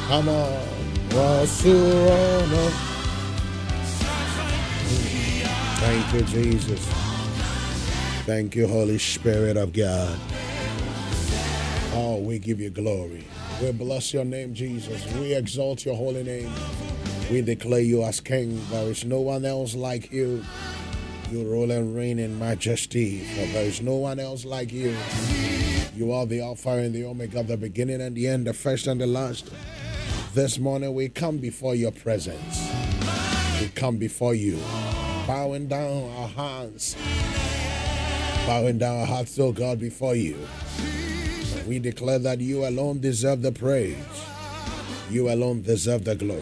Come on. Wasurona. Thank you, Jesus. Thank you, Holy Spirit of God. Oh, we give you glory. We bless your name, Jesus. We exalt your holy name. We declare you as King. There is no one else like you. You rule and reign in majesty, for there is no one else like you. You are the Alpha and the Omega, the beginning and the end, the first and the last. This morning we come before your presence. We come before you, bowing down our hands, bowing down our hearts, oh God, before you. We declare that you alone deserve the praise. You alone deserve the glory.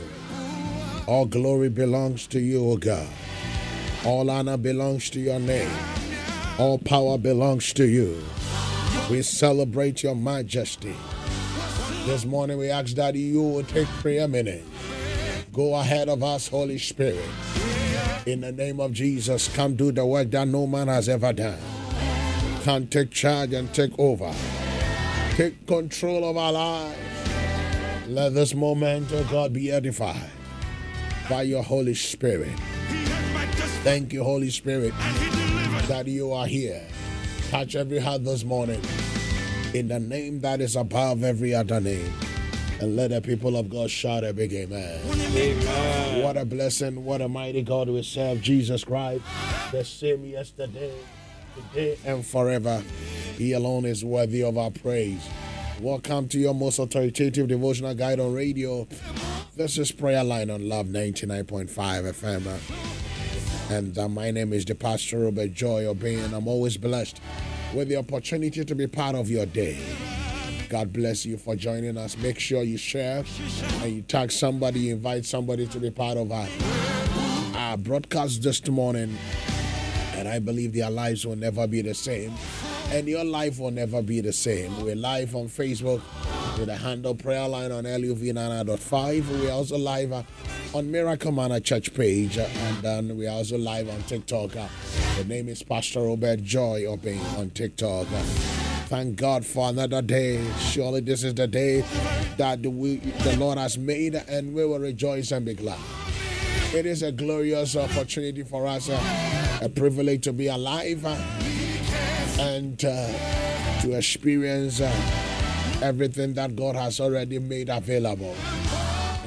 All glory belongs to you, O God. All honor belongs to your name. All power belongs to you. We celebrate your majesty. This morning we ask that you will take preeminence. Go ahead of us, Holy Spirit. In the name of Jesus, come do the work that no man has ever done. Come take charge and take over. Take control of our lives. Let this moment, oh God, be edified by your Holy Spirit. Thank you, Holy Spirit, that you are here. Touch every heart this morning in the name that is above every other name. And let the people of God shout a big amen. Amen. What a blessing, what a mighty God we serve, Jesus Christ, the same yesterday, today, and forever. He alone is worthy of our praise. Welcome to your most authoritative devotional guide on radio. This is Prayer Line on Love 99.5 FM. And my name is the Pastor Robert Joy Obey, and I'm always blessed with the opportunity to be part of your day. God bless you for joining us. Make sure you share and you tag somebody, you invite somebody to be part of our broadcast this morning. And I believe their lives will never be the same. And your life will never be the same. We're live on Facebook with the handle Prayer Line on LUV99.5. We're also live on Miracle Manor Church page. And then we're also live on TikTok. The name is Pastor Robert Joy Obey on TikTok. Thank God for another day. Surely this is the day that the Lord has made, and we will rejoice and be glad. It is a glorious opportunity for us, a privilege to be alive and to experience everything that God has already made available.